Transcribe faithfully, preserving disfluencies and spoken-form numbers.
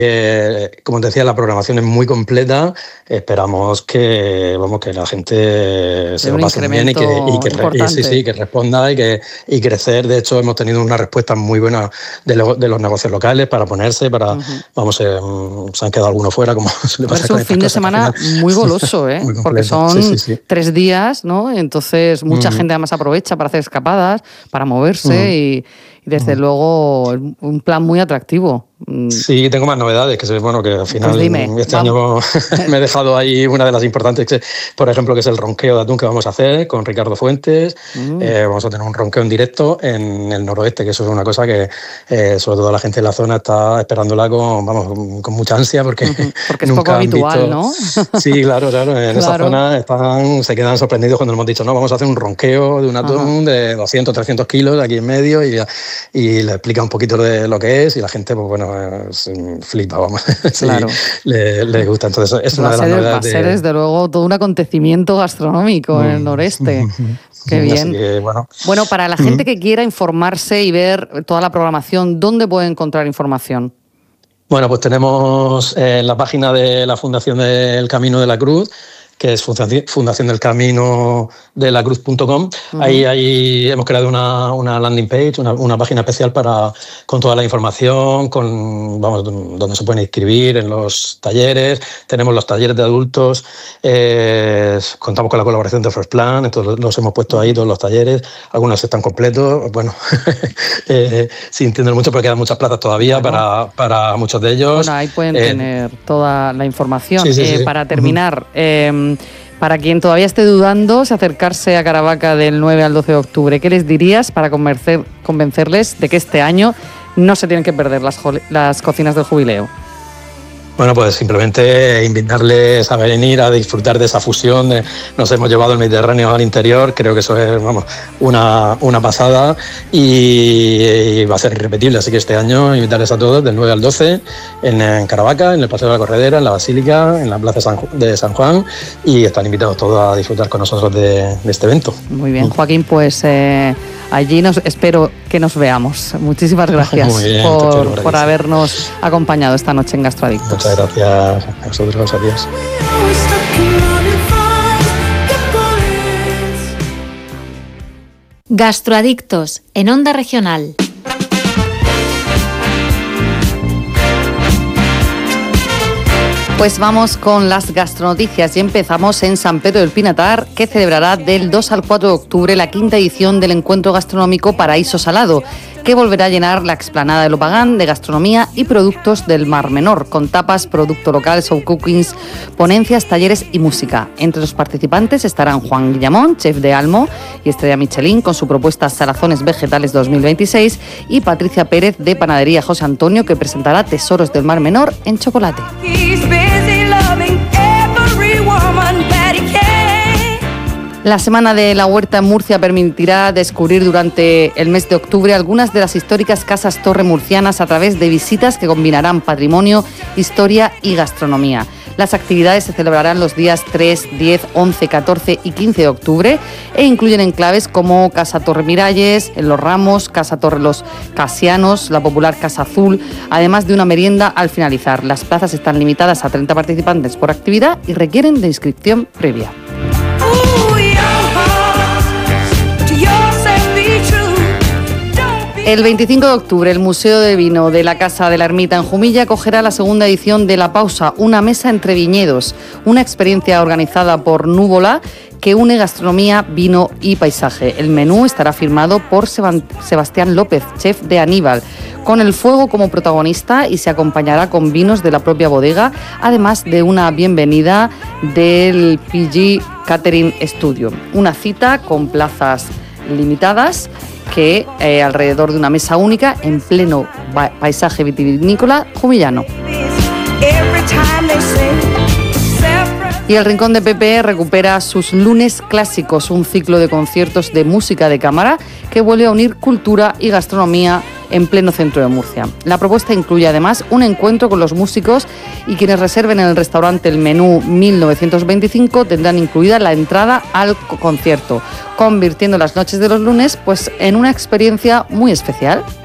Eh, como te decía, la programación es muy completa. Esperamos que, vamos, que la gente se lo pase bien y que, y que, y, sí, sí, que responda y, que, y crecer. De hecho, hemos tenido una respuesta muy buena de, lo, de los negocios locales para ponerse, para, uh-huh. vamos, eh, se han quedado algunos fuera, como suele pasar. Es un fin de semana muy goloso, ¿eh? Muy porque son sí, sí, sí. tres días, ¿no? Entonces mucha uh-huh. gente además aprovecha para hacer escapadas, para moverse uh-huh. y, y desde uh-huh. luego un plan muy atractivo. Sí, tengo más novedades, que bueno, que al final pues dime, este vamos. año me he dejado ahí una de las importantes, que, por ejemplo, que es el ronqueo de atún que vamos a hacer con Ricardo Fuentes. Mm. Eh, vamos a tener un ronqueo en directo en el noroeste, que eso es una cosa que eh, sobre todo la gente de la zona está esperándola con, vamos, con mucha ansia, porque, uh-huh. porque es nunca poco han habitual, visto... ¿no? Sí, claro, claro. En claro. esa zona están, se quedan sorprendidos cuando nos hemos dicho, no, vamos a hacer un ronqueo de un atún uh-huh. de doscientos, trescientos kilos aquí en medio y, y le explica un poquito de lo que es y la gente, pues bueno, es, flipa, vamos. Sí, claro. le, le gusta. Entonces, es una va de las ser, novedades. Va a ser, de... desde luego, todo un acontecimiento gastronómico mm. en el noreste. Qué bien. Que, bueno. bueno, para la gente que quiera informarse y ver toda la programación, ¿dónde puede encontrar información? Bueno, pues tenemos en la página de la Fundación del Camino de la Cruz, que es fundación del camino de la cruz punto com. Uh-huh. Ahí, ahí hemos creado una, una landing page, una, una página especial para, con toda la información, con, vamos, donde se pueden inscribir en los talleres. Tenemos los talleres de adultos, eh, contamos con la colaboración de First Plan, entonces los hemos puesto ahí todos los talleres, algunos están completos, bueno, eh, sin entender mucho, pero quedan muchas plazas todavía bueno. para, para muchos de ellos. Bueno, ahí pueden eh, tener toda la información. Sí, sí, eh, sí. Para terminar, uh-huh. eh, para quien todavía esté dudando, si acercarse a Caravaca del nueve al doce de octubre, ¿qué les dirías para convencer, convencerles de que este año no se tienen que perder las, las cocinas del jubileo? Bueno, pues simplemente invitarles a venir a disfrutar de esa fusión. De, nos hemos llevado el Mediterráneo al interior, creo que eso es, vamos, una, una pasada y, y va a ser irrepetible. Así que este año invitarles a todos del nueve al doce en, en Caravaca, en el Paseo de la Corredera, en la Basílica, en la Plaza San, de San Juan, y están invitados todos a disfrutar con nosotros de, de este evento. Muy bien, Joaquín, pues eh, allí nos, espero que nos veamos. Muchísimas gracias bien, por, por habernos acompañado esta noche en Gastroadictos. Muchas gracias a vosotros, adiós. Gastroadictos en Onda Regional. Pues vamos con las gastronoticias y empezamos en San Pedro del Pinatar, que celebrará del dos al cuatro de octubre la quinta edición del encuentro gastronómico Paraíso Salado, que volverá a llenar la explanada de Lopagán de gastronomía y productos del Mar Menor, con tapas, producto local, show cookings, ponencias, talleres y música. Entre los participantes estarán Juan Guillamón, chef de Almo y Estrella Michelin, con su propuesta Salazones Vegetales dos mil veintiséis, y Patricia Pérez de Panadería José Antonio, que presentará Tesoros del Mar Menor en chocolate. La Semana de la Huerta en Murcia permitirá descubrir durante el mes de octubre algunas de las históricas casas torre murcianas a través de visitas que combinarán patrimonio, historia y gastronomía. Las actividades se celebrarán los días tres, diez, once, catorce y quince de octubre e incluyen enclaves como Casa Torre Miralles, en Los Ramos, Casa Torre Los Casianos, la popular Casa Azul, además de una merienda al finalizar. Las plazas están limitadas a treinta participantes por actividad y requieren de inscripción previa. El veinticinco de octubre, el Museo de Vino de la Casa de la Ermita en Jumilla acogerá la segunda edición de La Pausa, una mesa entre viñedos, una experiencia organizada por Núvola que une gastronomía, vino y paisaje. El menú estará firmado por Sebastián López, chef de Aníbal, con el fuego como protagonista, y se acompañará con vinos de la propia bodega, además de una bienvenida del P G Catering Studio. Una cita con plazas limitadas que eh, alrededor de una mesa única en pleno paisaje vitivinícola jumillano. Y el Rincón de Pepe recupera sus lunes clásicos, un ciclo de conciertos de música de cámara que vuelve a unir cultura y gastronomía en pleno centro de Murcia. La propuesta incluye además un encuentro con los músicos, y quienes reserven en el restaurante el menú mil novecientos veinticinco tendrán incluida la entrada al concierto, convirtiendo las noches de los lunes pues en una experiencia muy especial.